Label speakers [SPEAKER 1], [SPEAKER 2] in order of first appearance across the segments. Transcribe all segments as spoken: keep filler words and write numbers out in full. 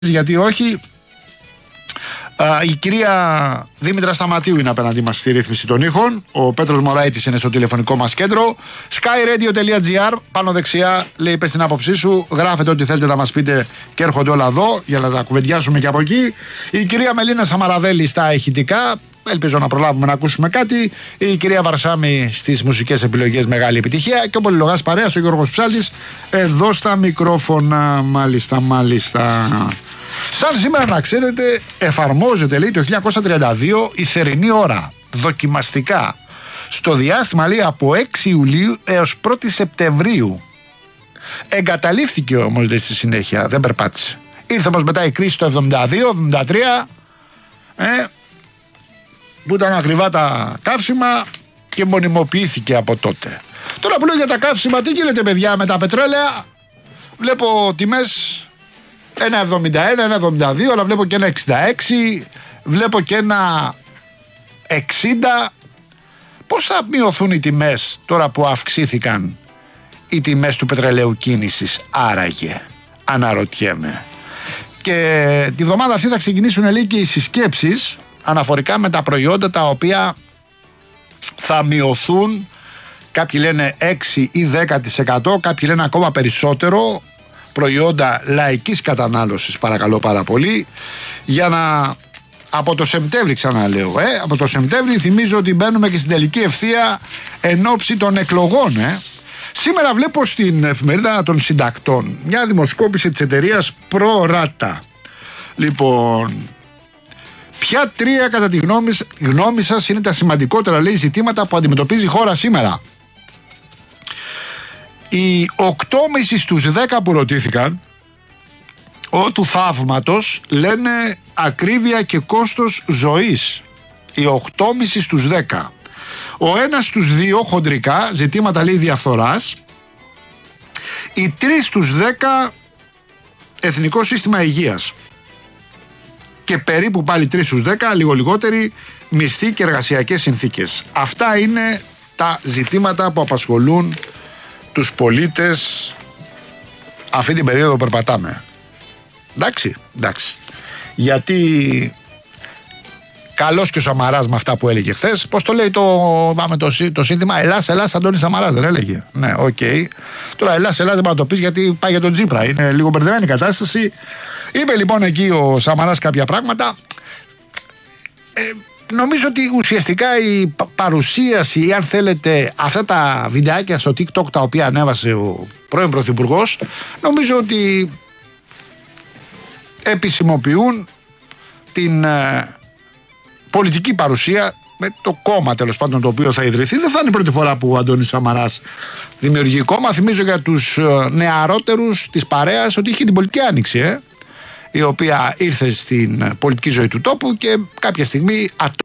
[SPEAKER 1] γιατί όχι. Uh, η κυρία Δήμητρα Σταματίου είναι απέναντί μας στη ρύθμιση των ήχων. Ο Πέτρος Μωραήτης είναι στο τηλεφωνικό μας κέντρο. skyradio.gr, πάνω δεξιά λέει πες την άποψή σου. Γράφετε ό,τι θέλετε να μας πείτε και έρχονται όλα εδώ για να τα κουβεντιάσουμε και από εκεί. Η κυρία Μελίνα Σαμαραδέλη στα ηχητικά. Ελπίζω να προλάβουμε να ακούσουμε κάτι. Η κυρία Βαρσάμι στις μουσικές επιλογές, μεγάλη επιτυχία. Και ο πολυλογάς παρέας, ο Γιώργος Ψάλτης, εδώ στα μικρόφωνα. Μάλιστα, μάλιστα. Σαν σήμερα να ξέρετε, εφαρμόζεται λέει το χίλια εννιακόσια τριάντα δύο η θερινή ώρα. Δοκιμαστικά. Στο διάστημα λέει από έξι Ιουλίου έως πρώτη Σεπτεμβρίου. Εγκαταλείφθηκε όμως λέει στη συνέχεια, δεν περπάτησε. Ήρθε όμως μετά η κρίση το εβδομήντα δύο εβδομήντα τρία. Ε, που ήταν ακριβά τα καύσιμα και μονιμοποιήθηκε από τότε. Τώρα που λέω για τα καύσιμα, τι γίνεται παιδιά με τα πετρέλαια? Βλέπω τιμές ένα εβδομήντα ένα, ένα εβδομήντα δύο, αλλά βλέπω και ένα εξήντα έξι, βλέπω και ένα εξήντα. Πώς θα μειωθούν οι τιμές τώρα που αυξήθηκαν οι τιμές του πετρελαίου κίνησης? Άραγε, αναρωτιέμαι. Και τη βδομάδα αυτή θα ξεκινήσουν λέει και οι συσκέψεις αναφορικά με τα προϊόντα τα οποία θα μειωθούν. Κάποιοι λένε έξι ή δέκα τοις εκατό, κάποιοι λένε ακόμα περισσότερο. Προϊόντα λαϊκής κατανάλωσης, παρακαλώ πάρα πολύ, για να από το Σεπτέμβρη, ξαναλέω, ε, από το Σεπτέμβρη θυμίζω ότι μπαίνουμε και στην τελική ευθεία εν ώψη των εκλογών. Ε. Σήμερα βλέπω στην εφημερίδα των συντακτών μια δημοσκόπηση της εταιρείας ProRata. Λοιπόν, ποια τρία κατά τη γνώμη, γνώμη σας είναι τα σημαντικότερα λέει ζητήματα που αντιμετωπίζει η χώρα σήμερα? Οι οκτώ κόμμα πέντε στους δέκα που ρωτήθηκαν, ο του θαύματος, λένε ακρίβεια και κόστος ζωής. Οι οκτώ κόμμα πέντε στους δέκα. Ο ένας στους δύο χοντρικά, ζητήματα λέει διαφθοράς. Οι τρεις στους δέκα εθνικό σύστημα υγείας. Και περίπου πάλι τρεις στους δέκα, λίγο λιγότεροι, μισθοί και εργασιακές συνθήκες. Αυτά είναι τα ζητήματα που απασχολούν τους πολίτες αυτή την περίοδο που περπατάμε. Εντάξει, εντάξει. Γιατί καλός και ο Σαμαράς με αυτά που έλεγε χθες. Πώς το λέει το, πάμε το, το σύνθημα? Ελλάς, Ελλάς, Αντώνης Σαμαράς δεν έλεγε? Ναι, οκ. Okay. Τώρα Ελλάς, Ελλάς δεν πάει να το πεις γιατί πάει για τον Τσίπρα. Είναι λίγο μπερδεμένη η κατάσταση. Είπε λοιπόν εκεί ο Σαμαράς κάποια πράγματα. Ε, Νομίζω ότι ουσιαστικά η παρουσίαση, ή αν θέλετε αυτά τα βιντεάκια στο TikTok τα οποία ανέβασε ο πρώην Πρωθυπουργός, νομίζω ότι επισημοποιούν την ε, πολιτική παρουσία με το κόμμα τέλος πάντων το οποίο θα ιδρυθεί. Δεν θα είναι η πρώτη φορά που ο Αντώνης Σαμαράς δημιουργεί κόμμα. Θυμίζω για τους ε, νεαρότερους της παρέας ότι είχε την πολιτική άνοιξη, ε, η οποία ήρθε στην πολιτική ζωή του τόπου και κάποια στιγμή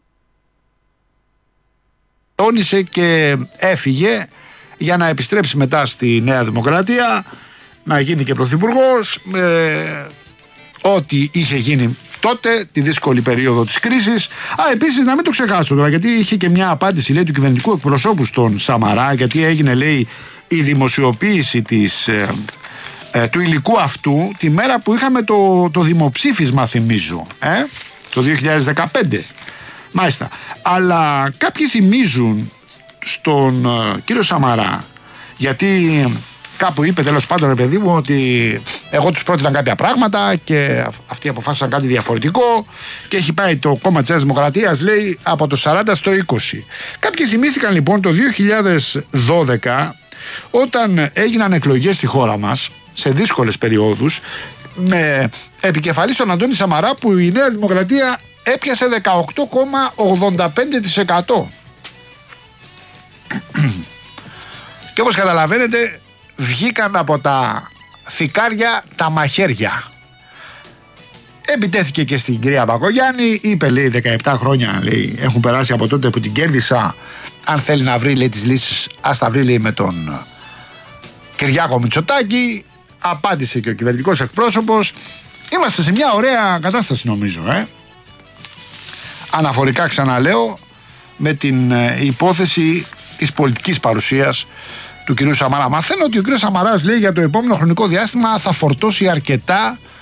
[SPEAKER 1] ατώνησε και έφυγε για να επιστρέψει μετά στη Νέα Δημοκρατία, να γίνει και πρωθυπουργός, ε, ό,τι είχε γίνει τότε, τη δύσκολη περίοδο της κρίσης. Α, επίσης να μην το ξεχάσω τώρα, γιατί είχε και μια απάντηση λέει του κυβερνητικού εκπροσώπου στον Σαμαρά, γιατί έγινε λέει η δημοσιοποίηση της... Ε, του υλικού αυτού τη μέρα που είχαμε το, το δημοψήφισμα, θυμίζω, ε? το δύο χιλιάδες δεκαπέντε. Μάλιστα. Αλλά κάποιοι θυμίζουν στον uh, κύριο Σαμαρά, γιατί κάπου είπε τέλος πάντων, ρε παιδί μου, ότι εγώ τους πρότεινα κάποια πράγματα και αυτοί αποφάσισαν κάτι διαφορετικό και έχει πάει το κόμμα της Δημοκρατίας, λέει, από το σαράντα στο είκοσι. Κάποιοι θυμήθηκαν λοιπόν το δύο χιλιάδες δώδεκα, όταν έγιναν εκλογές στη χώρα μας, σε δύσκολες περιόδους, με επικεφαλή τον Αντώνη Σαμαρά, που η Νέα Δημοκρατία έπιασε δεκαοκτώ κόμμα ογδόντα πέντε τοις εκατό. Και όπως καταλαβαίνετε βγήκαν από τα θικάρια τα μαχαίρια. Επιτέθηκε και στην κυρία Μπακογιάννη, είπε λέει δεκαεπτά χρόνια λέει, έχουν περάσει από τότε που την κέρδισα, αν θέλει να βρει λέει τις λύσεις ας τα βρει λέει με τον Κυριάκο Μητσοτάκη. Απάντησε και ο κυβερνητικός εκπρόσωπος. Είμαστε σε μια ωραία κατάσταση νομίζω, ε? Αναφορικά ξαναλέω με την ε, υπόθεση της πολιτικής παρουσίας του κ. Σαμαρά. Μαθαίνω ότι ο κ. Σαμαράς λέει για το επόμενο χρονικό διάστημα θα φορτώσει αρκετά